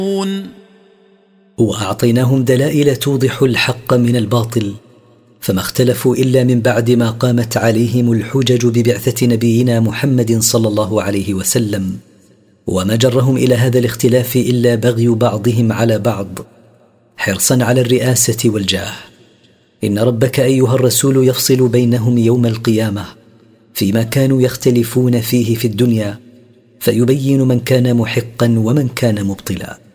وأعطيناهم دلائل توضح الحق من الباطل، فما اختلفوا إلا من بعد ما قامت عليهم الحجج ببعثة نبينا محمد صلى الله عليه وسلم. وما جرهم إلى هذا الاختلاف إلا بغي بعضهم على بعض، حرصا على الرئاسة والجاه. إن ربك أيها الرسول يفصل بينهم يوم القيامة فيما كانوا يختلفون فيه في الدنيا، فيبين من كان محقا ومن كان مبطلا.